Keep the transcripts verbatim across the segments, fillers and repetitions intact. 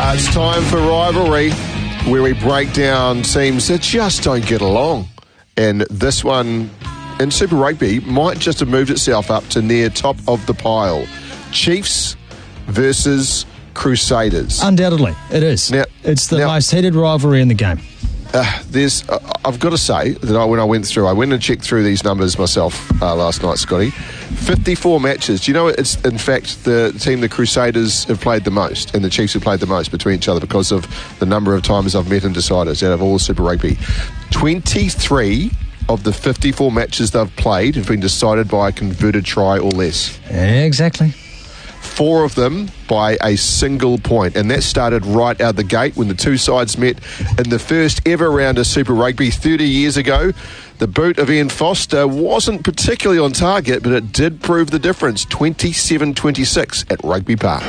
Uh, it's time for Rivalry, where we break down teams that just don't get along. And this one in Super Rugby might just have moved itself up to near top of the pile. Chiefs versus Crusaders. Undoubtedly, it is. Now, it's the now, most heated rivalry in the game. Uh, there's, uh, I've got to say that I, when I went through, I went and checked through these numbers myself uh, last night, Scotty. fifty-four matches. Do you know it's in fact the team the Crusaders have played the most and the Chiefs have played the most between each other because of the number of times I've met in deciders out of all Super Rugby. twenty-three of the fifty-four matches they've played have been decided by a converted try or less. Exactly. Four of them by a single point, and that started right out the gate when the two sides met in the first ever round of Super Rugby thirty years ago. The boot of Ian Foster wasn't particularly on target, but it did prove the difference, twenty-seven twenty-six at Rugby Park.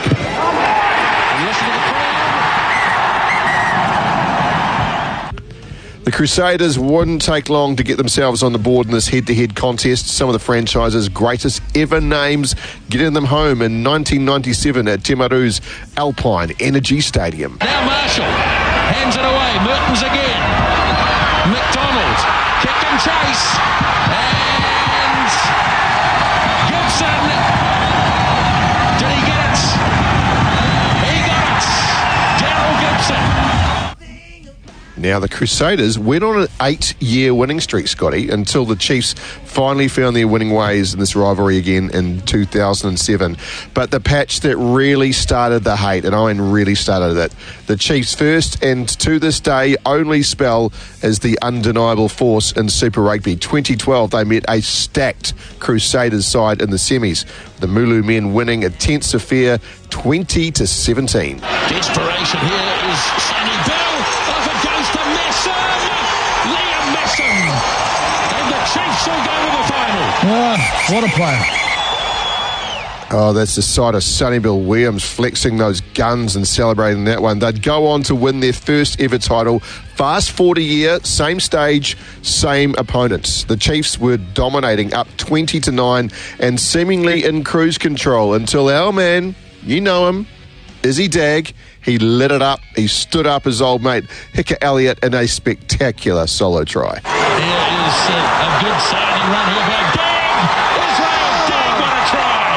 The Crusaders wouldn't take long to get themselves on the board in this head-to-head contest. Some of the franchise's greatest ever names getting them home in nineteen ninety-seven at Te Maru's Alpine Energy Stadium. Now Marshall hands it away. Mertens again. McDonald kick and chase. And Gibson. Did he get it? He got it. Daryl Gibson. Now, the Crusaders went on an eight-year winning streak, Scotty, until the Chiefs finally found their winning ways in this rivalry again in two thousand seven. But the patch that really started the hate, and I mean really started it, the Chiefs' first and to this day only spell as the undeniable force in Super Rugby. twenty twelve, they met a stacked Crusaders side in the semis. The Mulu men winning a tense affair, twenty to seventeen. Desperation here is Sonny Bill. Off it goes to Messon. Liam Messon. And the Chiefs will go to the final. Oh, what a player. Oh, that's the sight of Sonny Bill Williams flexing those guns and celebrating that one. They'd go on to win their first ever title. Fast forward a year, same stage, same opponents. The Chiefs were dominating up twenty to nine and seemingly in cruise control until our man, you know him, Izzy Dag, he lit it up. He stood up his old mate, Hicka Elliott, in a spectacular solo try. Here is uh, a good sounding run here by Dag. Israel Dag, what a try.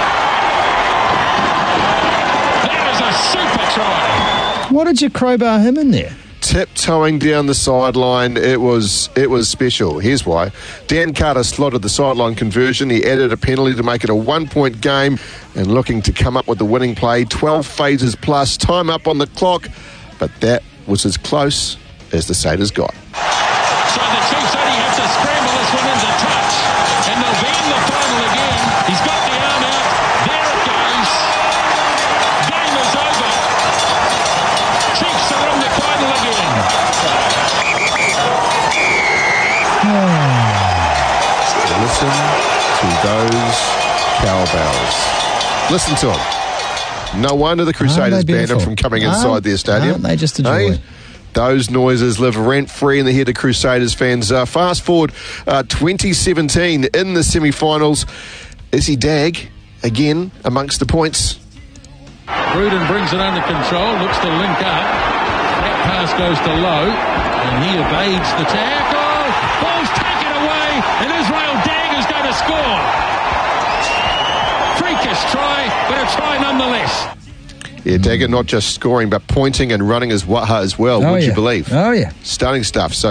That is a super try. What did you crowbar him in there? Tiptoeing down the sideline, it was it was special. Here's why. Dan Carter slotted the sideline conversion. He added a penalty to make it a one-point game and looking to come up with the winning play. twelve phases plus, time up on the clock, but that was as close as the Satyrs got. So the Chiefs only have to scramble this one into touch, and they'll be in the final again. He's got the arm out. There it goes. Game is over. Chiefs are in the final again. Listen to those cowbells. Listen to them. No wonder the Crusaders banned them from coming inside no, their stadium. No, they just enjoy hey? Those noises live rent-free in the head of Crusaders fans. Uh, fast forward uh, twenty seventeen in the semi-finals. Izzy Dag, again, amongst the points. Gruden brings it under control, looks to link up. That pass goes to Lowe, and he evades the tackle. Ball's taken away, and Israel Dag is going to score. Freakish try, but a try nonetheless. Yeah, Dagger not just scoring, but pointing and running as Waha as well, Oh, would yeah. you believe? Oh, yeah. Stunning stuff. So